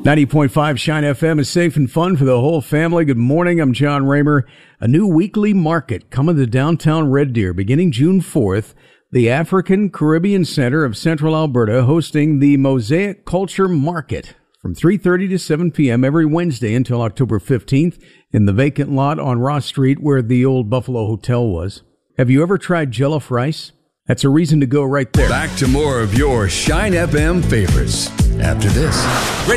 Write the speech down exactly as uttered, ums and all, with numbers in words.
ninety point five Shine F M is safe and fun for the whole family. Good morning. I'm John Raymer. A new weekly market coming to downtown Red Deer beginning June fourth. The African Caribbean Center of Central Alberta hosting the Mosaic Culture Market from three thirty to seven p.m. every Wednesday until October fifteenth in the vacant lot on Ross Street where the old Buffalo Hotel was. Have you ever tried jollof rice? That's a reason to go right there. Back to more of your Shine F M favorites after this.